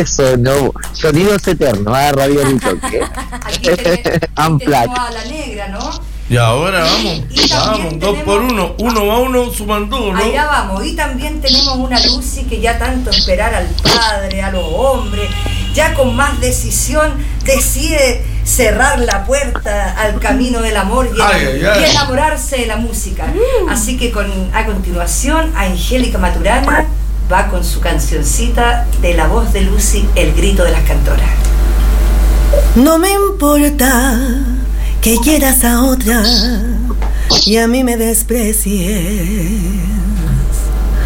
Eso, no. Sonidos eternos, Radio Ritoque. Aquí tenemos a la negra, ¿no? Y ahora vamos, y 2 por 1, 1 va 1, suman 2, ¿no? Allá vamos, y también tenemos una Lucy que ya tanto esperar al padre, a los hombres, ya con más decisión decide cerrar la puerta al camino del amor y enamorarse de la música. Así que a continuación, Angélica Maturana va con su cancioncita de la voz de Lucy, El grito de las cantoras. No me importa que quieras a otra y a mí me desprecies.